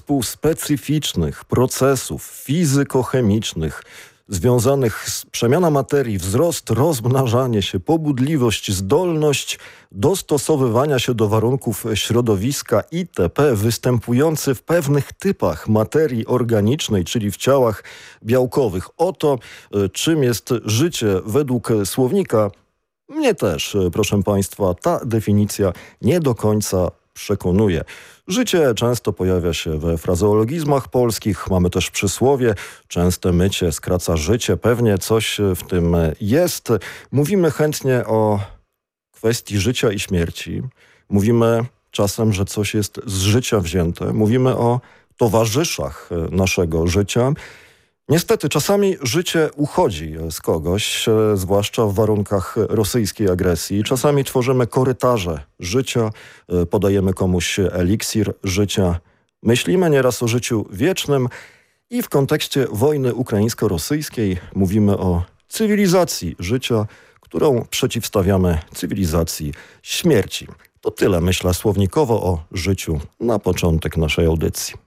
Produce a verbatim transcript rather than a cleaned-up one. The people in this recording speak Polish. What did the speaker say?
zespół specyficznych procesów fizykochemicznych związanych z przemianą materii, wzrost, rozmnażanie się, pobudliwość, zdolność dostosowywania się do warunków środowiska itp. Występujący w pewnych typach materii organicznej, czyli w ciałach białkowych. Oto czym jest życie według słownika. Mnie też, proszę Państwa, ta definicja nie do końca przekonuje. Życie często pojawia się we frazeologizmach polskich. Mamy też przysłowie. Częste mycie skraca życie. Pewnie coś w tym jest. Mówimy chętnie o kwestii życia i śmierci. Mówimy czasem, że coś jest z życia wzięte. Mówimy o towarzyszach naszego życia. Niestety czasami życie uchodzi z kogoś, zwłaszcza w warunkach rosyjskiej agresji. Czasami tworzymy korytarze życia, podajemy komuś eliksir życia. Myślimy nieraz o życiu wiecznym i w kontekście wojny ukraińsko-rosyjskiej mówimy o cywilizacji życia, którą przeciwstawiamy cywilizacji śmierci. To tyle, myślę, słownikowo o życiu na początek naszej audycji.